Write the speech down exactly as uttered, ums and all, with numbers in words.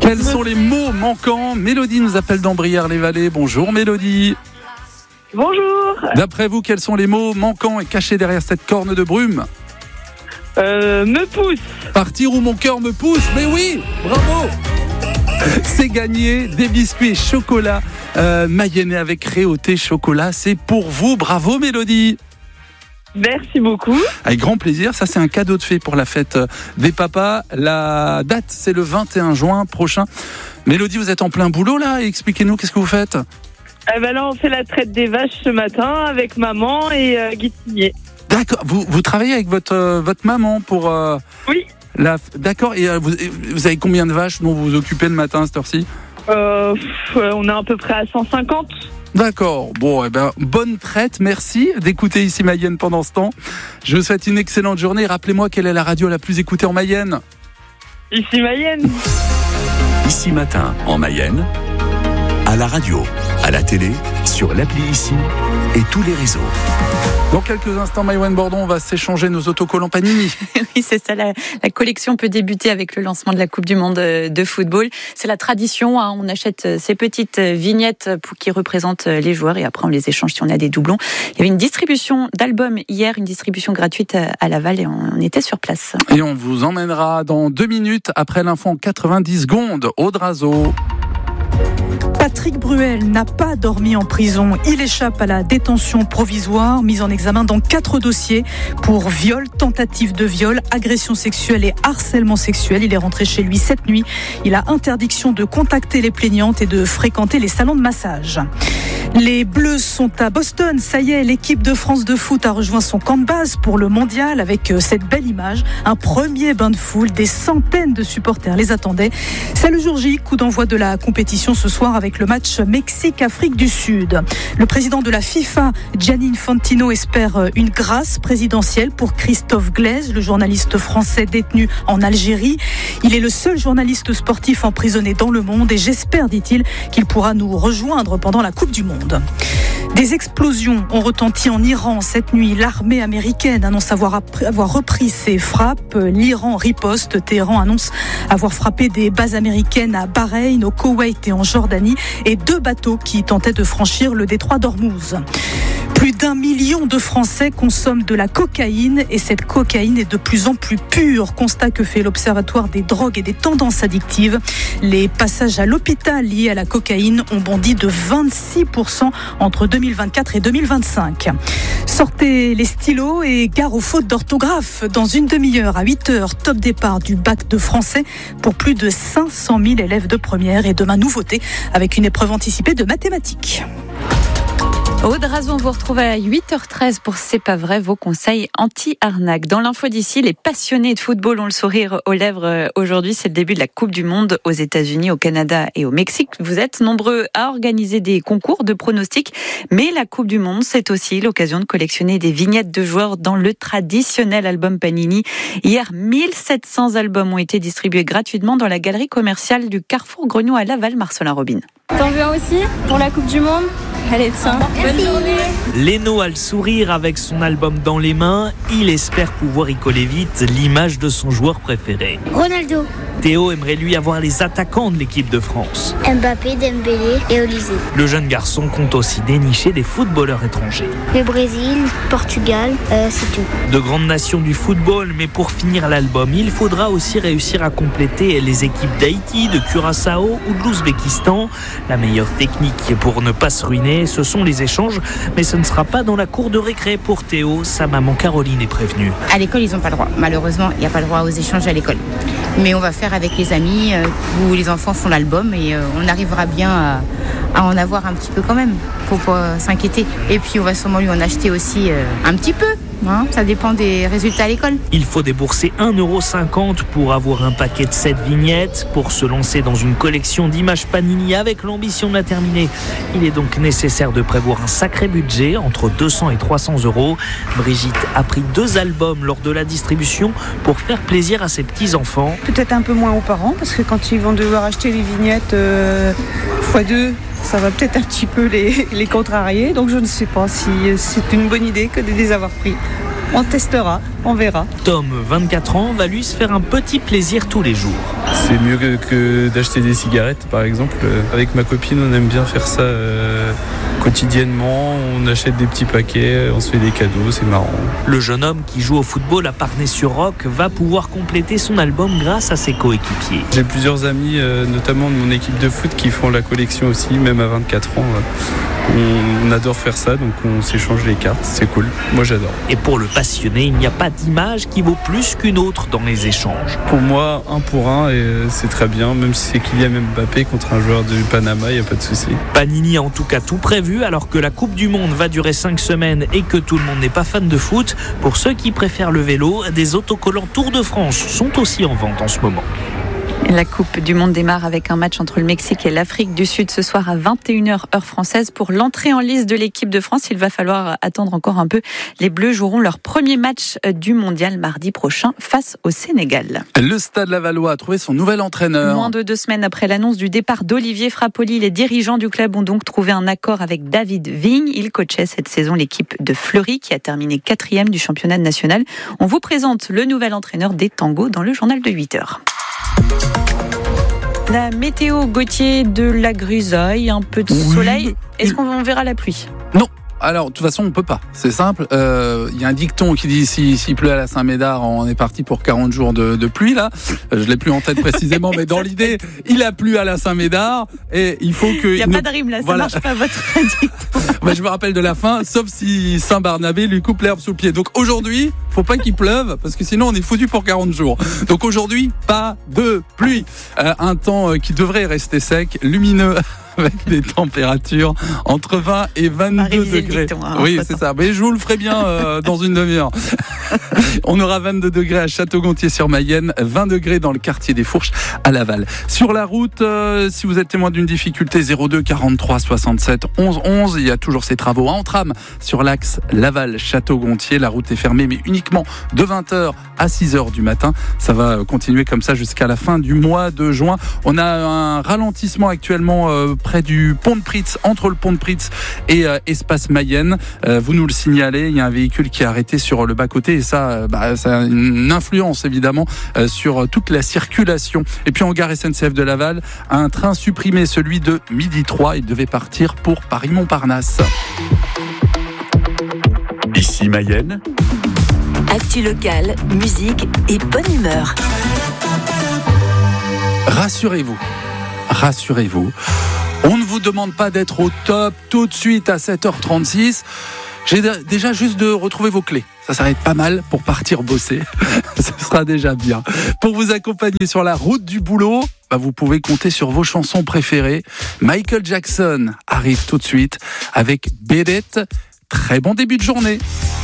Quels sont les mots manquants? Mélodie nous appelle d'Ambrières-les-Vallées. Bonjour Mélodie. Bonjour. D'après vous, quels sont les mots manquants et cachés derrière cette corne de brume? Euh, me pousse. Partir où mon cœur me pousse. Mais oui, bravo. C'est gagné, des biscuits chocolat euh, mayennais avec Réauté chocolat. C'est pour vous, bravo Mélodie. Merci beaucoup. Avec grand plaisir, ça c'est un cadeau de fée pour la fête des papas. La date c'est le vingt et un juin prochain. Mélodie, vous êtes en plein boulot là, expliquez-nous qu'est-ce que vous faites. Eh ben là on fait la traite des vaches ce matin avec maman et euh, Guy Signé. D'accord, vous, vous travaillez avec votre, euh, votre maman pour... Euh, oui. La, d'accord, et euh, vous, vous avez combien de vaches dont vous vous occupez le matin à cette heure-ci? euh, pff, On est à peu près à cent cinquante. D'accord, bon, eh ben, bonne traite, merci d'écouter ici Mayenne pendant ce temps. Je vous souhaite une excellente journée. Rappelez-moi quelle est la radio la plus écoutée en Mayenne. Ici Mayenne. Ici Matin en Mayenne, à la radio, à la télé, sur l'appli Ici et tous les réseaux. Dans quelques instants, Maïwenn Bordon, on va s'échanger nos autocollants Panini. Oui, c'est ça. La, la collection peut débuter avec le lancement de la Coupe du Monde de football. C'est la tradition. Hein, on achète ces petites vignettes pour, qui représentent les joueurs et après on les échange si on a des doublons. Il y avait une distribution d'albums hier, une distribution gratuite à Laval et on était sur place. Et on vous emmènera dans deux minutes après l'info en quatre-vingt-dix secondes au Drazo. Patrick Bruel n'a pas dormi en prison. Il échappe à la détention provisoire, mis en examen dans quatre dossiers pour viol, tentative de viol, agression sexuelle et harcèlement sexuel. Il est rentré chez lui cette nuit. Il a interdiction de contacter les plaignantes et de fréquenter les salons de massage. Les Bleus sont à Boston. Ça y est, l'équipe de France de foot a rejoint son camp de base pour le mondial avec cette belle image. Un premier bain de foule, des centaines de supporters les attendaient. C'est le jour J, coup d'envoi de la compétition ce soir avec le match Mexique-Afrique du Sud. Le président de la FIFA, Gianni Infantino, espère une grâce présidentielle pour Christophe Glaise, le journaliste français détenu en Algérie. Il est le seul journaliste sportif emprisonné dans le monde et j'espère, dit-il, qu'il pourra nous rejoindre pendant la Coupe du Monde. Des explosions ont retenti en Iran cette nuit. L'armée américaine annonce avoir, avoir repris ses frappes. L'Iran riposte. Téhéran annonce avoir frappé des bases américaines à Bahreïn, au Koweït et en Jordanie et deux bateaux qui tentaient de franchir le détroit d'Ormuz. Plus d'un million de Français consomment de la cocaïne et cette cocaïne est de plus en plus pure. Constat que fait l'Observatoire des drogues et des tendances addictives. Les passages à l'hôpital liés à la cocaïne ont bondi de vingt-six pour cent entre deux mille vingt-quatre et deux mille vingt-cinq. Sortez les stylos et gare aux fautes d'orthographe. Dans une demi-heure à huit heures, top départ du bac de français pour plus de cinq cent mille élèves de première et demain nouveauté avec une épreuve anticipée de mathématiques. Au Drazo, on vous retrouve à huit heures treize pour C'est pas vrai, vos conseils anti-arnaque. Dans l'info d'ici, les passionnés de football ont le sourire aux lèvres aujourd'hui. C'est le début de la Coupe du Monde aux États-Unis, au Canada et au Mexique. Vous êtes nombreux à organiser des concours de pronostics, mais la Coupe du Monde, c'est aussi l'occasion de collectionner des vignettes de joueurs dans le traditionnel album Panini. Hier, mille sept cents albums ont été distribués gratuitement dans la galerie commerciale du Carrefour Grognon à Laval. Marcelin Robin. T'en veux un aussi pour la Coupe du Monde? Allez, tiens. Bonne journée. Leno a le sourire avec son album dans les mains. Il espère pouvoir y coller vite l'image de son joueur préféré. Ronaldo. Théo aimerait lui avoir les attaquants de l'équipe de France. Mbappé, Dembélé et Olysée. Le jeune garçon compte aussi dénicher des footballeurs étrangers. Le Brésil, Portugal, euh, c'est tout. De grandes nations du football, mais pour finir l'album, il faudra aussi réussir à compléter les équipes d'Haïti, de Curaçao ou de l'Ouzbékistan. La meilleure technique pour ne pas se ruiner, ce sont les échanges, mais ce ne sera pas dans la cour de récré pour Théo. Sa maman Caroline est prévenue. À l'école, ils n'ont pas le droit. Malheureusement, il n'y a pas le droit aux échanges à l'école. Mais on va faire avec les amis euh, où les enfants font l'album et euh, on arrivera bien à, à en avoir un petit peu quand même. Faut pas s'inquiéter. Et puis on va sûrement lui en acheter aussi euh, un petit peu. Hein, ça dépend des résultats à l'école. Il faut débourser un euro cinquante pour avoir un paquet de sept vignettes. Pour se lancer dans une collection d'images Panini avec l'ambition de la terminer, il est donc nécessaire de prévoir un sacré budget, entre deux cents et trois cents euros. Brigitte a pris deux albums lors de la distribution pour faire plaisir à ses petits-enfants. Peut-être un peu moins aux parents, parce que quand ils vont devoir acheter les vignettes euh, fois deux, ça va peut-être un petit peu les, les contrarier. Donc je ne sais pas si c'est une bonne idée que de les avoir pris. On testera, on verra. Tom, vingt-quatre ans, va lui se faire un petit plaisir tous les jours. C'est mieux que, que d'acheter des cigarettes, par exemple. Avec ma copine, on aime bien faire ça euh, quotidiennement. On achète des petits paquets, on se fait des cadeaux, c'est marrant. Le jeune homme qui joue au football à Parnay-sur-Roc va pouvoir compléter son album grâce à ses coéquipiers. J'ai plusieurs amis, euh, notamment de mon équipe de foot, qui font la collection aussi, même à vingt-quatre ans. On, on adore faire ça, donc on s'échange les cartes, c'est cool. Moi, j'adore. Et pour le passionné, il n'y a pas d'image qui vaut plus qu'une autre dans les échanges. Pour moi, un pour un, et c'est très bien, même si c'est Kylian Mbappé contre un joueur du Panama, il n'y a pas de souci. Panini a en tout cas tout prévu, alors que la Coupe du Monde va durer cinq semaines et que tout le monde n'est pas fan de foot. Pour ceux qui préfèrent le vélo, des autocollants Tour de France sont aussi en vente en ce moment. La Coupe du Monde démarre avec un match entre le Mexique et l'Afrique du Sud ce soir à vingt et une heures heure française. Pour l'entrée en lice de l'équipe de France, il va falloir attendre encore un peu. Les Bleus joueront leur premier match du mondial mardi prochain face au Sénégal. Le Stade Lavallois a trouvé son nouvel entraîneur. Moins de deux semaines après l'annonce du départ d'Olivier Frappoli, les dirigeants du club ont donc trouvé un accord avec David Vigne. Il coachait cette saison l'équipe de Fleury qui a terminé quatrième du championnat national. On vous présente le nouvel entraîneur des Tangos dans le journal de huit heures. La météo, Gauthier, de la grisaille, un peu de oui, soleil. Est-ce qu'on verra la pluie ? Non. Alors, de toute façon, on peut pas. C'est simple. Il euh, y a un dicton qui dit si, s'il pleut à la Saint-Médard, on est parti pour quarante jours de, de pluie, là. Je l'ai plus en tête précisément, mais dans l'idée, il a plu à la Saint-Médard et il faut que... Il n'y a nous... pas de rime, là. Voilà. Ça marche pas, votre dicton. bah, je me rappelle de la fin, sauf si Saint-Barnabé lui coupe l'herbe sous le pied. Donc aujourd'hui, faut pas qu'il pleuve, parce que sinon on est foutu pour quarante jours. Donc aujourd'hui, pas de pluie. Euh, un temps qui devrait rester sec, lumineux, avec des températures entre vingt et vingt-deux degrés. Dicton, hein, oui, c'est ça. Mais je vous le ferai bien euh, dans une demi-heure. On aura vingt-deux degrés à Château-Gontier-sur-Mayenne, vingt degrés dans le quartier des Fourches à Laval. Sur la route, euh, si vous êtes témoin d'une difficulté, zéro deux quarante-trois soixante-sept onze onze. Il y a toujours ces travaux en trame sur l'axe Laval-Château-Gontier. La route est fermée, mais uniquement de vingt heures à six heures du matin. Ça va continuer comme ça jusqu'à la fin du mois de juin. On a un ralentissement actuellement euh, près du pont de Pritz, entre le pont de Pritz et euh, Espace Mayenne. Euh, vous nous le signalez, il y a un véhicule qui est arrêté sur le bas-côté et ça, euh, bah, ça a une influence évidemment euh, sur toute la circulation. Et puis en gare S N C F de Laval, un train supprimé, celui de midi trois, il devait partir pour Paris-Montparnasse. Ici Mayenne. Actu locale, musique et bonne humeur. Rassurez-vous, rassurez-vous, on ne vous demande pas d'être au top tout de suite à sept heures trente-six. J'ai déjà juste de retrouver vos clés. Ça s'arrête pas mal pour partir bosser. Ce sera déjà bien. Pour vous accompagner sur la route du boulot, bah vous pouvez compter sur vos chansons préférées. Michael Jackson arrive tout de suite avec Beat It. Très bon début de journée.